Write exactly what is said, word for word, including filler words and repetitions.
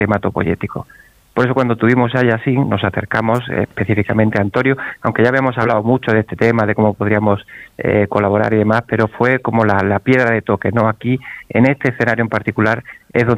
hematopoyético. Por eso cuando tuvimos a Yasin nos acercamos eh, específicamente a Antonio, aunque ya habíamos hablado mucho de este tema, de cómo podríamos eh, colaborar y demás, pero fue como la, la piedra de toque, ¿no? Aquí, en este escenario en particular, es donde